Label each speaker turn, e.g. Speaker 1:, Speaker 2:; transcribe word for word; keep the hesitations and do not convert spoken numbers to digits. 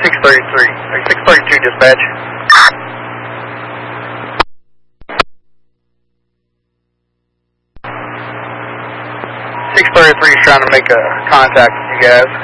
Speaker 1: six thirty-three, or six thirty-two dispatch. six thirty-three is trying to make a contact with you guys.